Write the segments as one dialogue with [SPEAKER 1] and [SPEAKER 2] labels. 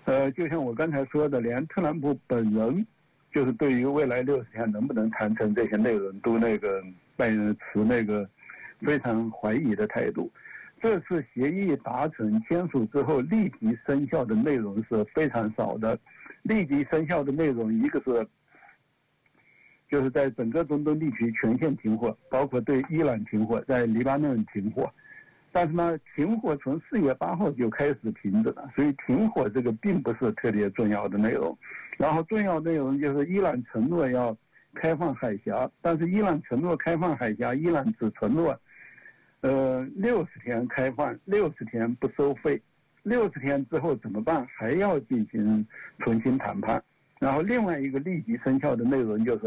[SPEAKER 1] 就像我刚才说的，连特朗普本人，就是对于未来60天能不能谈成这些内容，都持非常怀疑的态度。这次协议达成签署之后，立即生效的内容是非常少的。立即生效的内容，一个是就是在整个中东地区全线停火，包括对伊朗停火，在黎巴嫩停火。但是呢，停火从4月8号就开始停止了，所以停火这个并不是特别重要的内容。然后重要内容就是伊朗承诺要开放海峡，但是伊朗承诺开放海峡，伊朗只承诺60天开放，60天不收费，60天之后怎么办？还要进行重新谈判。然后另外一个立即生效的内容就是，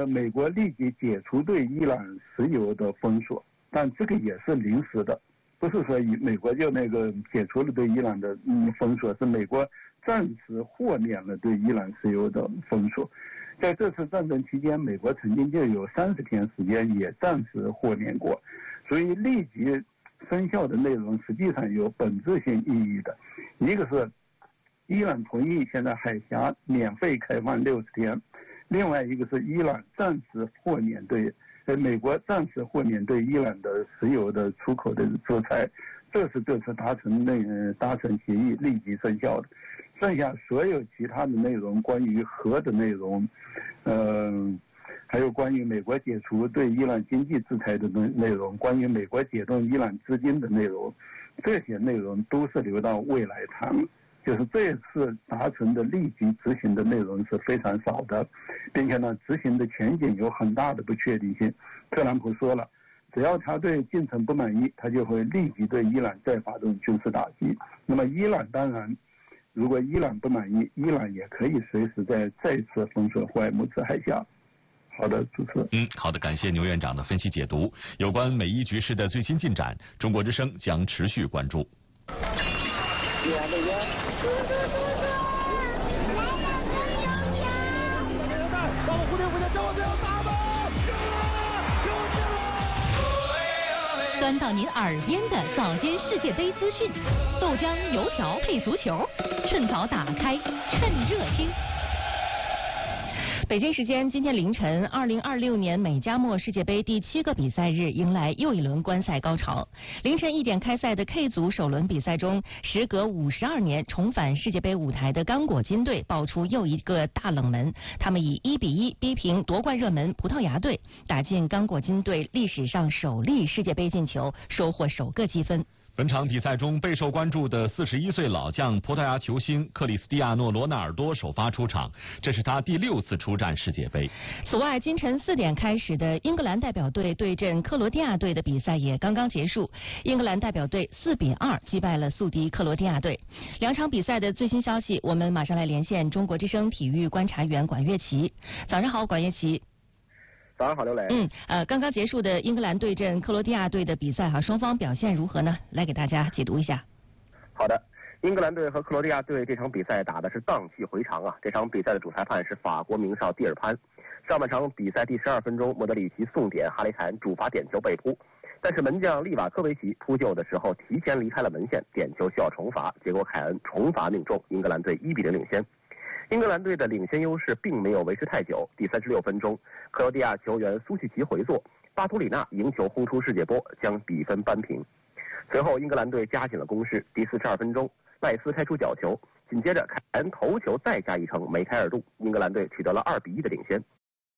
[SPEAKER 1] 美国立即解除对伊朗石油的封锁，但这个也是临时的，不是说美国就解除了对伊朗的封锁，是美国暂时豁免了对伊朗石油的封锁。在这次战争期间，美国曾经就有30天时间也暂时豁免过。所以立即生效的内容实际上有本质性意义的，一个是伊朗同意现在海峡免费开放60天，另外一个是伊朗暂时豁免美国暂时豁免对伊朗的石油的出口的制裁，这是这次达成协议立即生效的。剩下所有其他的内容，关于核的内容，还有关于美国解除对伊朗经济制裁的内容，关于美国解冻伊朗资金的内容，这些内容都是留到未来谈。就是这次达成的立即执行的内容是非常少的，并且呢，执行的前景有很大的不确定性。特朗普说了，只要他对进程不满意，他就会立即对伊朗再发动军事打击。那么伊朗当然，如果伊朗不满意，伊朗也可以随时再次封锁霍尔木兹海峡。好的，主持人。
[SPEAKER 2] 好的，感谢牛院长的分析解读。有关美伊局势的最新进展，中国之声将持续关注。
[SPEAKER 3] 钻到您耳边的早间世界杯资讯，豆浆油条配足球，趁早打开，趁热听。北京时间今天凌晨，2026年美加墨世界杯第7个比赛日迎来又一轮观赛高潮。凌晨1点开赛的 K 组首轮比赛中，时隔52年重返世界杯舞台的刚果金队爆出又一个大冷门，他们以1-1逼平夺冠热门葡萄牙队，打进刚果金队历史上首粒世界杯进球，收获首个积分。
[SPEAKER 2] 本场比赛中备受关注的41岁老将葡萄牙球星克里斯蒂亚诺·罗纳尔多首发出场，这是他第6次出战世界杯。
[SPEAKER 3] 此外，今晨4点开始的英格兰代表队对阵克罗地亚队的比赛也刚刚结束，英格兰代表队4-2击败了宿敌克罗地亚队。两场比赛的最新消息，我们马上来连线中国之声体育观察员管乐琪。早上好，管乐琪。
[SPEAKER 4] 早上好，刘磊。
[SPEAKER 3] 刚刚结束的英格兰对阵克罗地亚队的比赛双方表现如何呢？来给大家解读一下。
[SPEAKER 4] 好的，英格兰队和克罗地亚队这场比赛打的是荡气回肠啊！这场比赛的主裁判是法国名哨蒂尔潘。上半场比赛第12分钟，莫德里奇送点，哈雷凯恩主罚点球被扑，但是门将利瓦科维奇扑救的时候提前离开了门线，点球需要重罚，结果凯恩重罚命中，英格兰队1-0领先。英格兰队的领先优势并没有维持太久，第36分钟，克罗地亚球员苏契奇回做，巴图里纳迎球轰出世界波，将比分扳平。随后英格兰队加紧了攻势，第42分钟，赖斯开出角球，紧接着凯恩头球再加一城，梅开二度，英格兰队取得了2-1的领先。